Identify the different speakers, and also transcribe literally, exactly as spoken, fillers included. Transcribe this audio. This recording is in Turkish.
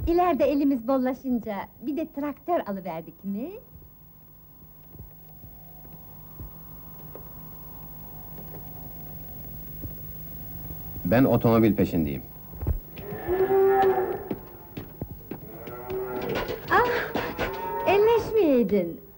Speaker 1: İleride elimiz bollaşınca bir de traktör alıverdik mi?
Speaker 2: Ben otomobil peşindeyim.
Speaker 1: Ah! Elleşmeyeydin!